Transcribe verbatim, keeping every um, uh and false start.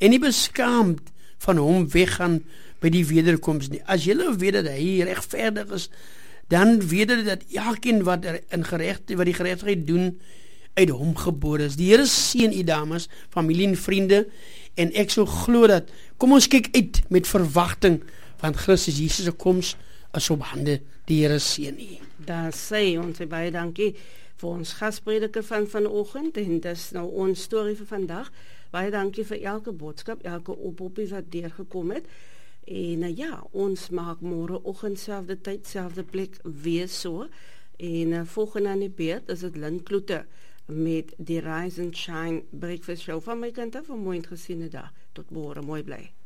en nie beskaamd van hom weggaan by die wederkoms nie. As julle weet dat hy regverdig is, dan weet hulle dat elkeen wat er in geregte, wat die geregtigheid doen, uit hom gebore is. Die Here seën u dames, familie en vriende, en ek sou glo dat, kom ons kyk uit met verwagting, want Christus Jesus se koms is op hande. Die Here seën u. Daar sê ons baie dankie vir ons gasprediker van vanoggend, en dis nou ons storie vir vandag. Baie dankie vir elke boodskap, elke oproepie wat deurgekom het. En uh, ja, ons maak môre oggend selfde tyd, selfde plek weer so. En uh, volgende aan die beurt is dit Lynn Kloete met die Rise and Shine Breakfast Show van my kant af. 'n mooi gesiene dag. Tot môre, mooi bly.